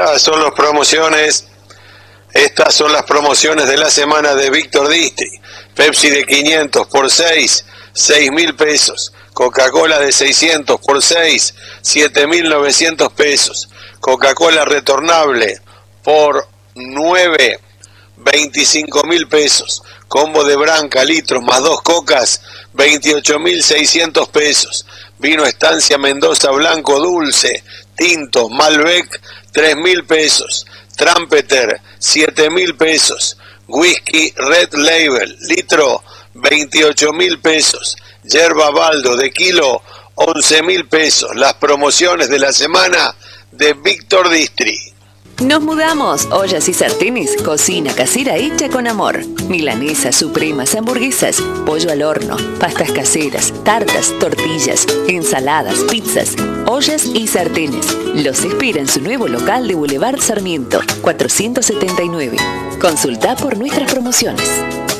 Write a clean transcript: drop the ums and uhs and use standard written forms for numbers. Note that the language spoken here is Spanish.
Estas son las promociones. Estas son las promociones de la semana de Víctor Distri. Pepsi de 500 por 6, 6.000 pesos. Coca-Cola de 600 por 6, 7.900 pesos. Coca-Cola retornable por 9, 25.000 pesos. Combo de Branca, litros más 2 cocas, 28.600 pesos. Vino Estancia Mendoza Blanco Dulce, tinto, Malbec, 3.000 pesos. Trumpeter, 7.000 pesos. Whisky Red Label, litro, 28.000 pesos. Yerba Baldo de kilo, 11.000 pesos. Las promociones de la semana de Víctor Distri. Nos mudamos. Ollas y sartenes. Cocina casera hecha con amor. Milanesas, supremas, hamburguesas, pollo al horno, pastas caseras, tartas, tortillas, ensaladas, pizzas. Ollas y sartenes. Los espera en su nuevo local de Boulevard Sarmiento, 479. Consulta por nuestras promociones.